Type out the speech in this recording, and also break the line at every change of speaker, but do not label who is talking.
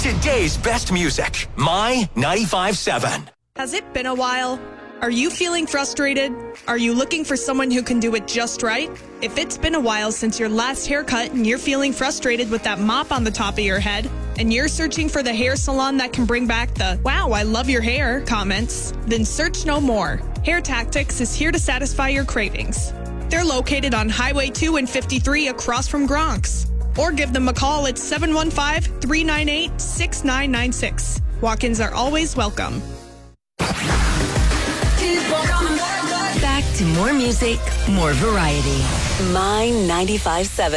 Today's best music, My 95.7.
Has it been a while? Are you feeling frustrated? Are you looking for someone who can do it just right? If it's been a while since your last haircut and you're feeling frustrated with that mop on the top of your head, and you're searching for the hair salon that can bring back the "wow, I love your hair" comments, then search no more. Hair Tactics is here to satisfy your cravings. They're located on Highway 2 and 53 across from Gronk's. Or give them a call at 715-398-6996. Walk-ins are always welcome.
Back to more music, more variety. My 95.7.